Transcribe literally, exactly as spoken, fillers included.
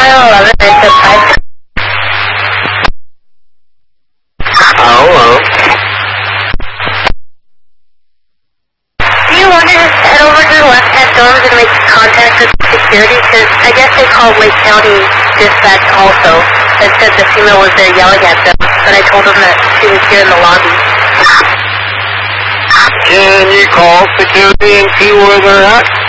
mile eleven, it's a five. Oh, hello. Do you want to just head over to the left-hand dorms and make contact with security? Because I guess they called Lake County Dispatch also and said the female was there yelling at them, but I told them that she was here in the lobby. Can you call security and see where they're at?